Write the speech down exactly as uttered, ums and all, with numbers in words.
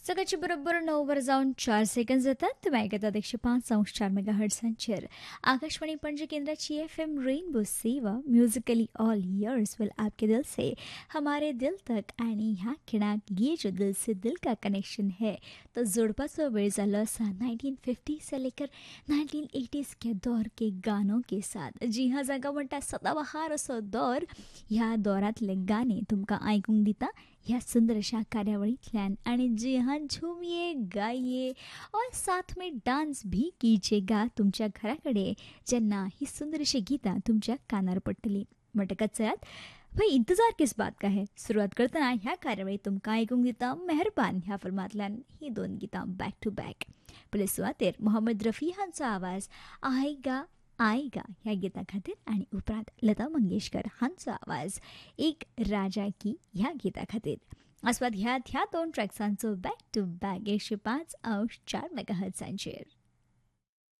सकाळची बरोबर नऊ वर जाऊन चार सेकंद जातात. तुम्ही ऐकतात एकशे पाच अंश चार मेगा हर्ट्झांचेर आकाशवाणी पणजी केंद्राची एफ एम रेनबो सेवा म्युझिकली ऑल इयर्स वेल आपके दिल से हमारे दिल तक. आणि ह्या खिणाक ये जो दिल से दिल का कनेक्शन है तो जोडपाचो वेळ जालो असा नाइनटीन फिफ्टी से लेकर नाइनटीन एटीज के दौर के गानों के साथ. जी हाँ, जाका म्हणटा सदाबहार असो दौर. ह्या दौरातले गाणे तुमकां आयकूंक दिता ह्या सुंदर अशा कार्यावळींतल्यान. आणि जी हाँ, झूमिये गाइये और साथ में डांस भी कीजिएगा तुमच्या घराकडे जेन्ना ही सुंदर अशी गीतां तुमच्या कानार पडटली. म्हणटकच चलात भाई, इंतजार किस बात का है. सुरुवात करतना ह्या कार्यावळीत तुमकां आयकूंक दिता मेहरबान ह्या फिल्मांतल्यान ही दोन गितां बॅक टू बॅक. पयले सुवातेर मोहम्मद रफी हांचो आवाज आएगा आएगा ह्या गिता खातीर आणि उपरांत लता मंगेशकर हांचो आवाज एक राजा की ह्या गिता खातीर. आस्वाद ह्यात ह्या दोन ट्रॅक्सांचो बॅक टू बॅक एकशे पाच अंश चार मेगा हर्ट्झांचेर.